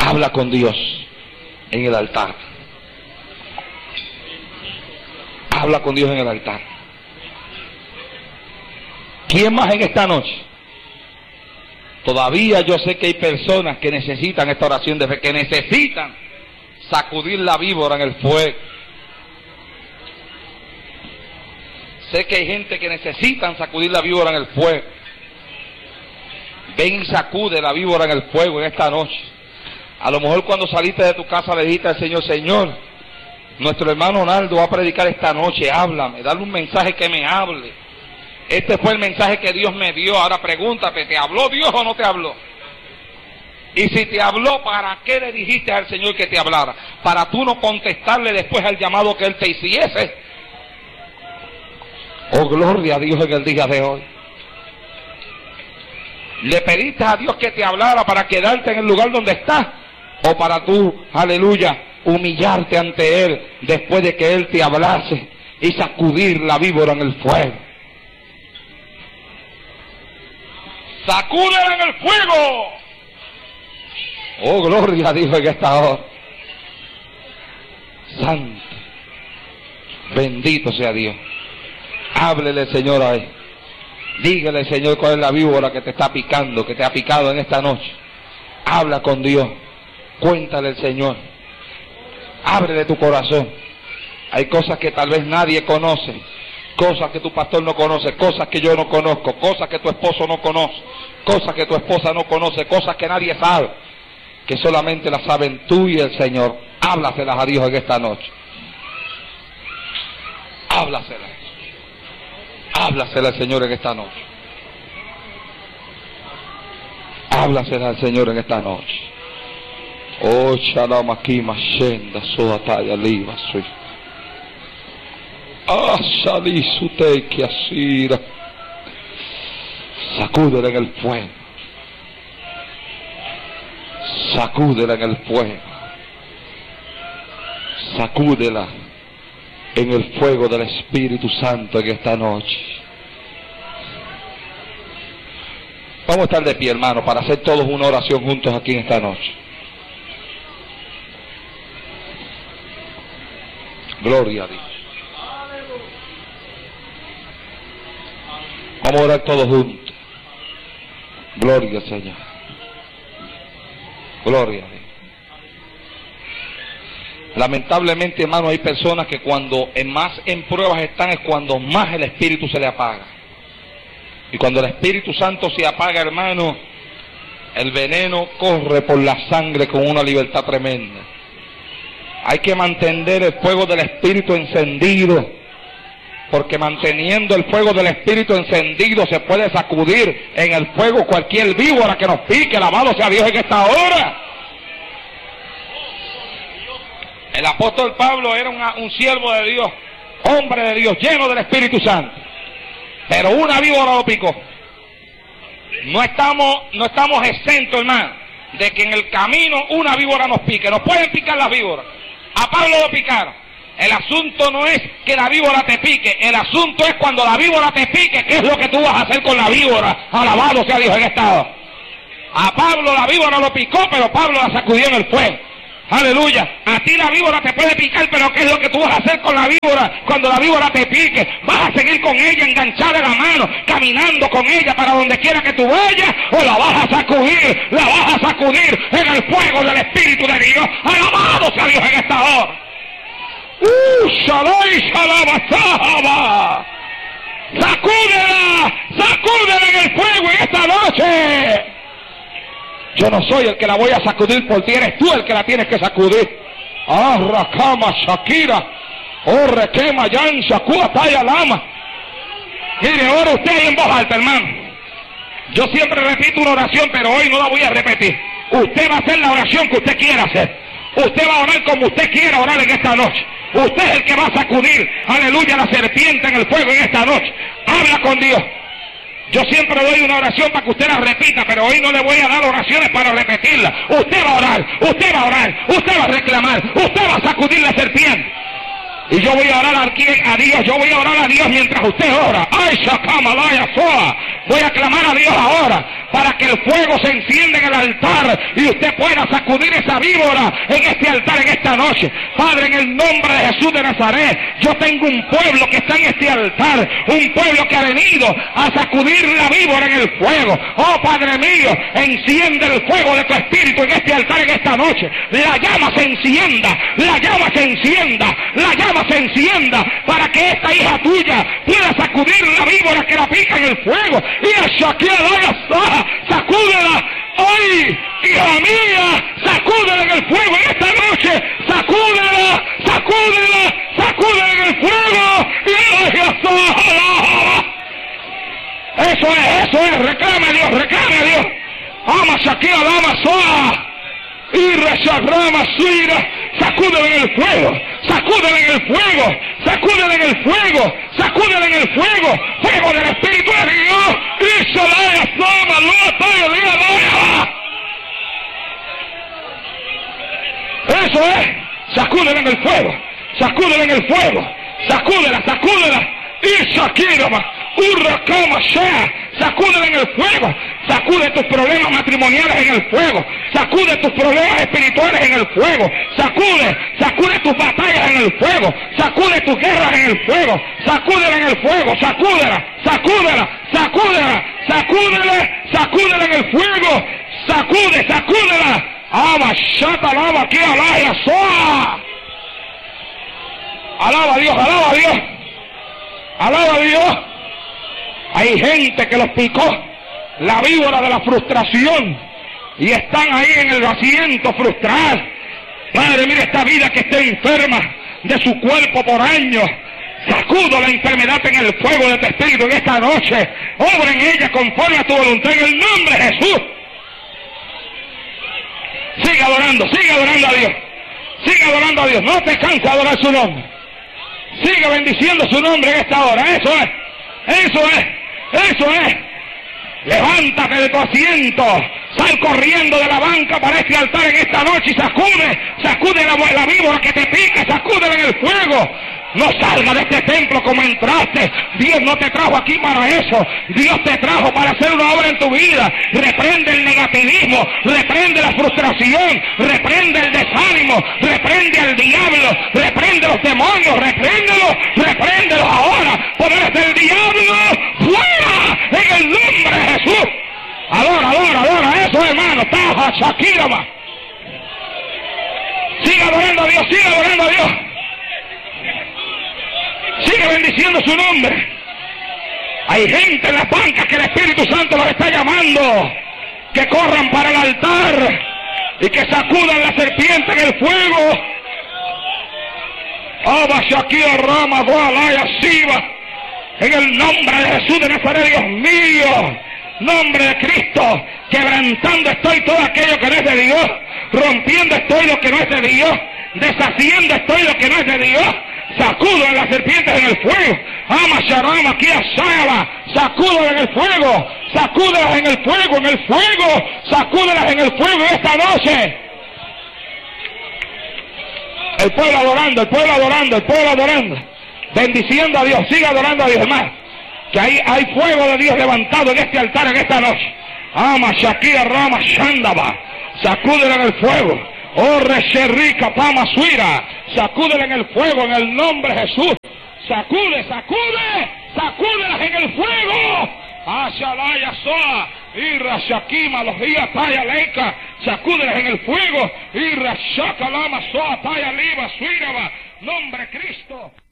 Habla con Dios en el altar. Habla con Dios en el altar. ¿Quién más en esta noche? Todavía yo sé que hay personas que necesitan esta oración de fe, que necesitan sacudir la víbora en el fuego. Sé que hay gente que necesitan sacudir la víbora en el fuego. Ven y sacude la víbora en el fuego en esta noche. A lo mejor cuando saliste de tu casa le dijiste al Señor: Señor, nuestro hermano Naldo va a predicar esta noche, háblame, dale un mensaje que me hable. Este fue el mensaje que Dios me dio. Ahora pregúntate, ¿te habló Dios o no te habló? Y si te habló, ¿para qué le dijiste al Señor que te hablara? Para tú no contestarle después al llamado que Él te hiciese. Oh, gloria a Dios en el día de hoy. ¿Le pediste a Dios que te hablara para quedarte en el lugar donde estás? ¿O para tú, aleluya, humillarte ante Él después de que Él te hablase y sacudir la víbora en el fuego? ¡Sacúdela en el fuego! Oh, gloria a Dios en esta hora. Santo, bendito sea Dios. Háblele, Señor, a Él. Dígale, Señor, cuál es la víbora que te está picando, que te ha picado en esta noche. Habla con Dios. Cuéntale al Señor. Ábrele tu corazón. Hay cosas que tal vez nadie conoce. Cosas que tu pastor no conoce, cosas que yo no conozco, cosas que tu esposo no conoce, cosas que tu esposa no conoce, cosas que nadie sabe, que solamente las saben tú y el Señor. Háblaselas a Dios en esta noche. Háblaselas. Háblaselas al Señor en esta noche. Háblaselas al Señor en esta noche. Oh, shalom aquí, mashenda, soataya, liba, soy. Ah, salí su teque asira. Sacúdela en el fuego. Sacúdela en el fuego. Sacúdela en el fuego del Espíritu Santo en esta noche. Vamos a estar de pie, hermano, para hacer todos una oración juntos aquí en esta noche. Gloria a Dios. Vamos a orar todos juntos. Gloria al Señor. Gloria a Dios. Lamentablemente, hermano, hay personas que cuando más en pruebas están es cuando más el Espíritu se le apaga. Y cuando el Espíritu Santo se apaga, hermano, el veneno corre por la sangre con una libertad tremenda. Hay que mantener el fuego del Espíritu encendido, porque manteniendo el fuego del Espíritu encendido se puede sacudir en el fuego cualquier víbora que nos pique. Alabado sea Dios en esta hora. El apóstol Pablo era un siervo de Dios, hombre de Dios, lleno del Espíritu Santo, pero una víbora lo picó. No estamos exentos, hermano, de que en el camino una víbora nos pique. Nos pueden picar las víboras. A Pablo lo picaron. El asunto no es que la víbora te pique, el asunto es cuando la víbora te pique, ¿qué es lo que tú vas a hacer con la víbora? Alabado sea Dios en esta hora. A Pablo la víbora lo picó, pero Pablo la sacudió en el fuego. Aleluya. A ti la víbora te puede picar, pero ¿qué es lo que tú vas a hacer con la víbora cuando la víbora te pique? ¿Vas a seguir con ella, enganchada en la mano, caminando con ella para donde quiera que tú vayas? ¿O la vas a sacudir? La vas a sacudir en el fuego del Espíritu de Dios. Alabado sea Dios en esta hora. Sacúdela en el fuego en esta noche. Yo no soy el que la voy a sacudir por ti, eres tú el que la tienes que sacudir. Ah, Rakama Shakira, oh Requema Yan Shakua Taya Lama. Mire, ahora usted ahí en voz alta, hermano. Yo siempre repito una oración, pero hoy no la voy a repetir. Usted va a hacer la oración que usted quiera hacer. Usted va a orar como usted quiera orar en esta noche. Usted es el que va a sacudir, aleluya, la serpiente en el fuego en esta noche. Habla con Dios. Yo siempre doy una oración para que usted la repita, pero hoy no le voy a dar oraciones para repetirla. Usted va a orar, usted va a orar, usted va a reclamar, usted va a sacudir la serpiente. Y yo voy a orar aquí a Dios, yo voy a orar a Dios mientras usted ora. Ay, Shakamalaya Soa. Voy a clamar a Dios ahora para que el fuego se encienda en el altar y usted pueda sacudir esa víbora en este altar en esta noche. Padre, en el nombre de Jesús de Nazaret, yo tengo un pueblo que está en este altar, un pueblo que ha venido a sacudir la víbora en el fuego. Oh Padre mío, enciende el fuego de tu espíritu en este altar en esta noche. La llama se encienda, la llama se encienda, la llama se encienda, para que esta hija tuya pueda sacudir la víbora que la pica en el fuego. Y a Shakira sacúdela. ¡Ay, hija mía! ¡Sacúdela en el fuego en esta noche! ¡Sacúdela! ¡Sacúdela! ¡Sacúdela en el fuego! ¡Y eso es! ¡Reclame a Dios! ¡Reclame a Dios! ¡Ama Shakira, dama soa! ¡Y reshagrama suira! ¡Sacúdela en el fuego! ¡Sacúdela en el fuego! ¡Sacúdela en el fuego! ¡Sacúdela en el fuego! ¡Fuego del Espíritu de Dios! ¡Y Shalaya Sama! ¡Lo Eso es, sacúdela en el fuego, sacúdela en el fuego, sacúdela, sacúdela, y Shakira, Urrakama Shea, sacúdela en el fuego, sacude tus problemas matrimoniales en el fuego, sacude tus problemas espirituales en el fuego, sacude tus batallas en el fuego, sacude tus guerras en el fuego, sacúdela en el fuego, sacúdela en el fuego, sacúdela. Ama, shata, alaba, aquí, alaya, soa. Alaba a Dios, alaba a Dios. Alaba a Dios. Hay gente que los picó la víbora de la frustración y están ahí en el asiento frustrados. Padre, mire esta vida que está enferma de su cuerpo por años. Sacudo la enfermedad en el fuego de tu espíritu en esta noche. Obra en ella conforme a tu voluntad en el nombre de Jesús. Sigue adorando a Dios. Sigue adorando a Dios. No te canses de adorar su nombre. Sigue bendiciendo su nombre en esta hora. Eso es. Levántate de tu asiento. Sal corriendo de la banca para este altar en esta noche y sacude la víbora que te pica, sacúdela en el fuego. No salga de este templo como entraste. Dios no te trajo aquí para eso. Dios te trajo para hacer una obra en tu vida. Reprende el negativismo, reprende la frustración, reprende el desánimo, reprende al diablo, reprende los demonios, repréndelos ahora. Poderes del diablo, fuera en el nombre de Jesús. Adora eso, hermano. Taja, Shakira. Sigue adorando a Dios. Sigue bendiciendo su nombre. Hay gente en las bancas que el Espíritu Santo los está llamando. Que corran para el altar y que sacudan la serpiente en el fuego. Abba Shakira Rama Gualaya Siva. En el nombre de Jesús de Nazaret, Dios mío. Nombre de Cristo. Quebrantando estoy todo aquello que no es de Dios. Rompiendo estoy lo que no es de Dios. Deshaciendo estoy lo que no es de Dios. Sacudo a las serpientes en el fuego. Ama Sharama, aquí a Shaba. Sacúdelas en el fuego. Sacúdelas en el fuego, Sacúdelas en el fuego esta noche. El pueblo adorando. Bendiciendo a Dios. Sigue adorando a Dios, hermano. Que hay fuego de Dios levantado en este altar en esta noche. Ama Shakira Rama Shandaba. Sacúdela en el fuego. Oh, Resherrika Pama Suira. Sacúdela en el fuego en el nombre de Jesús. Sacúdelas en el fuego. Ashalaya Soa. Irra Shakima Lojía Taya Leika. Sacúdelas en el fuego. Irra Shakalama Soa Taya Liba Suiraba. Nombre Cristo.